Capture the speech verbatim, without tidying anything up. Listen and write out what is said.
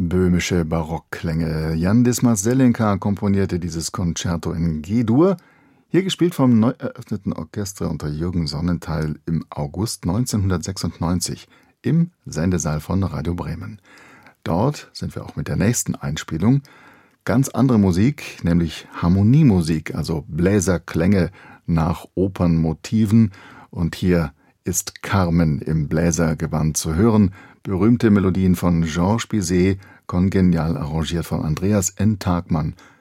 Böhmische Barockklänge. Jan Dismas-Selinka komponierte dieses Concerto in G-Dur, hier gespielt vom neu eröffneten Orchester unter Jürgen Sonnenthal im August neunzehnhundertsechsundneunzig im Sendesaal von Radio Bremen. Dort sind wir auch mit der nächsten Einspielung. Ganz andere Musik, nämlich Harmoniemusik, also Bläserklänge nach Opernmotiven. Und hier ist Carmen im Bläsergewand zu hören. Berühmte Melodien von Georges Bizet, kongenial arrangiert von Andreas N. Tagmann